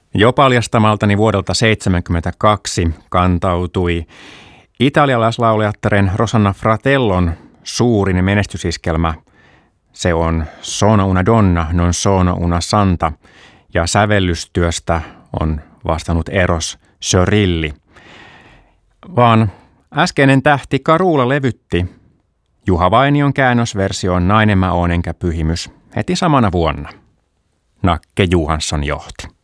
Jo paljastamaltani vuodelta 1972 kantautui italialaislaulajattaren Rosanna Fratellon suurin menestysiskelmä. Se on Sono una donna, non sono una santa, ja sävellystyöstä on vastannut Eros Sörrilli. Vaan äskeinen tähti Carola levytti Juha Vainion käännösversion Nainen mä oon enkä pyhimys heti samana vuonna. Nakke Johansson johti.